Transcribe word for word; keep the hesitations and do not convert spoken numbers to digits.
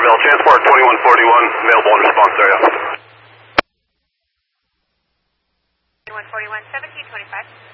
Centerville. Transport twenty-one forty-one, available in response area. twenty-one forty-one, seventeen twenty-five.